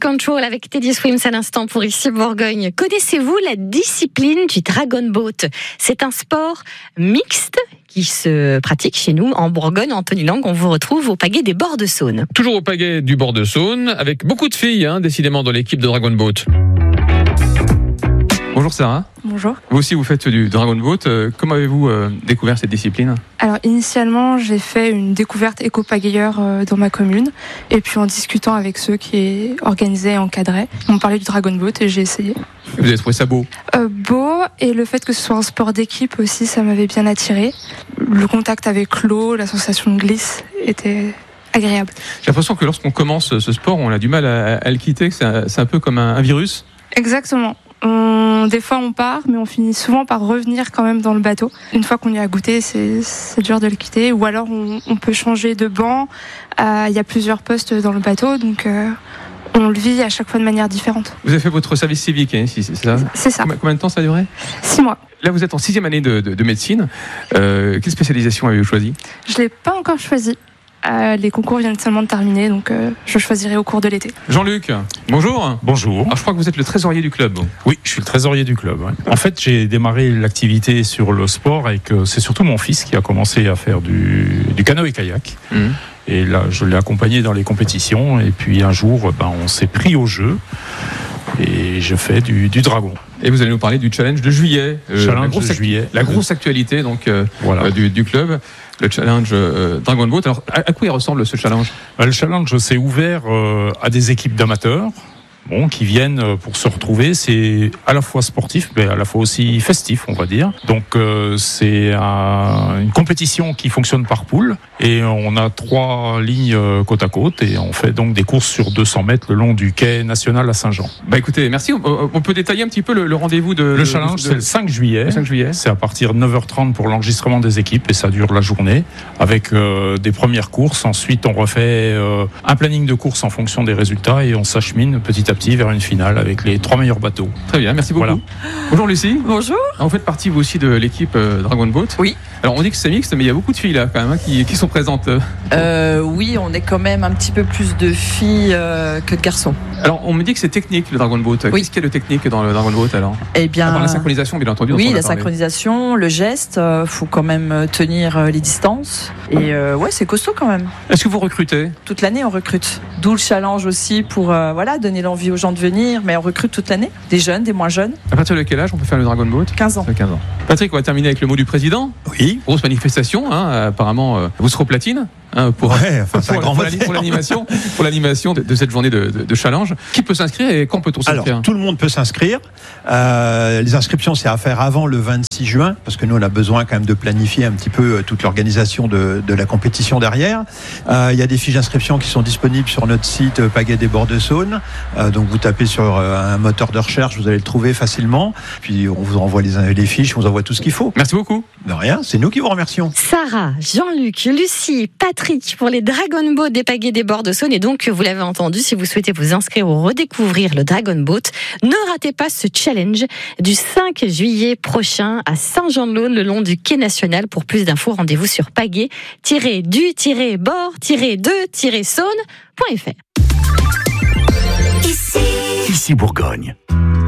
Control avec Teddy Swims à l'instant pour Ici Bourgogne. Connaissez-vous la discipline du Dragon Boat ? C'est un sport mixte qui se pratique chez nous en Bourgogne. Anthony Lang, on vous retrouve au pagaie des bords de Saône. Toujours au pagaie du bord de Saône, avec beaucoup de filles, décidément, dans l'équipe de Dragon Boat. Bonjour Sarah. Bonjour. Vous aussi, vous faites du Dragon Boat. Comment avez-vous découvert cette discipline ? Alors initialement, j'ai fait une découverte éco-pagayeur dans ma commune. Et puis en discutant avec ceux qui organisaient et encadraient, on me parlait du Dragon Boat et j'ai essayé. Vous avez trouvé ça beau ? Beau, et le fait que ce soit un sport d'équipe aussi, ça m'avait bien attiré. Le contact avec l'eau, la sensation de glisse était agréable. J'ai l'impression que lorsqu'on commence ce sport, on a du mal à le quitter, que c'est un peu comme un virus. Exactement. Des fois on part, mais on finit souvent par revenir quand même dans le bateau. Une fois qu'on y a goûté, c'est dur de le quitter. Ou alors on peut changer de banc. Il y a plusieurs postes dans le bateau, donc on le vit à chaque fois de manière différente. Vous avez fait votre service civique, c'est ça ? C'est ça. Combien de temps ça a duré ? 6 mois. Là, vous êtes en 6e année de médecine. Quelle spécialisation avez-vous choisi ? Je ne l'ai pas encore choisi. Les concours viennent seulement de terminer, donc je choisirai au cours de l'été. Jean-Luc, bonjour. Bonjour. Alors, je crois que vous êtes le trésorier du club. Oui, je suis le trésorier du club. Ouais. En fait, j'ai démarré l'activité sur le sport et que c'est surtout mon fils qui a commencé à faire du canoë-kayak. Et là, je l'ai accompagné dans les compétitions. Et puis un jour, on s'est pris au jeu et je fais du dragon. Et vous allez nous parler du challenge de juillet. La grosse actualité donc, voilà. du club. Le challenge Dragon Boat. Alors, à quoi il ressemble ce challenge ? Le challenge, c'est ouvert à des équipes d'amateurs qui viennent pour se retrouver. C'est à la fois sportif, mais à la fois aussi festif, on va dire. Donc, c'est une compétition qui fonctionne par poule. Et on a 3 lignes côte à côte. Et on fait donc des courses sur 200 mètres le long du quai national à Saint-Jean. Écoutez, merci. On peut détailler un petit peu le rendez-vous de... Le challenge, c'est le 5 juillet. Le 5 juillet. C'est à partir de 9h30 pour l'enregistrement des équipes. Et ça dure la journée avec des premières courses. Ensuite, on refait un planning de courses en fonction des résultats. Et on s'achemine petit à petit vers une finale avec les 3 meilleurs bateaux. Très bien, merci beaucoup. Voilà. Bonjour Lucie. Bonjour. Alors, vous faites partie vous aussi de l'équipe Dragon Boat. Oui. Alors on dit que c'est mixte, mais il y a beaucoup de filles là quand même qui sont présentes. Oui, on est quand même un petit peu plus de filles que de garçons. Alors on me dit que c'est technique le Dragon Boat. Oui. Qu'est-ce qu'il y a de technique dans le Dragon Boat alors ? Eh bien, dans la synchronisation bien entendu. Oui, la synchronisation, le geste, faut quand même tenir les distances. Et ouais, c'est costaud quand même. Est-ce que vous recrutez ? Toute l'année on recrute. D'où le challenge aussi pour donner l'envie aux gens de venir. Mais on recrute toute l'année, des jeunes, des moins jeunes. À partir de quel âge on peut faire le Dragon Boat ? 15 ans. 15 ans. Patrick, on va terminer avec le mot du président. Oui. Grosse manifestation, apparemment vous serez au platine. Pour l'animation de cette journée de challenge. Qui peut s'inscrire et quand peut-on s'inscrire ? Alors, tout le monde peut s'inscrire. Les inscriptions, c'est à faire avant le 26 juin, parce que nous, on a besoin quand même de planifier un petit peu toute l'organisation de la compétition derrière. Il y a des fiches d'inscription qui sont disponibles sur notre site Pagaie des bords de Saône. Donc, vous tapez sur un moteur de recherche, vous allez le trouver facilement. Puis, on vous envoie les fiches, on vous envoie tout ce qu'il faut. Merci beaucoup. De rien, c'est nous qui vous remercions. Sarah, Jean-Luc, Lucie, Patrick pour les Dragon Boat des pagaies des bords de Saône. Et donc, vous l'avez entendu, si vous souhaitez vous inscrire ou redécouvrir le Dragon Boat, ne ratez pas ce challenge du 5 juillet prochain à Saint-Jean-de-Laune, le long du quai national. Pour plus d'infos, rendez-vous sur pagaie-du-bord-de-saône.fr. Ici Bourgogne.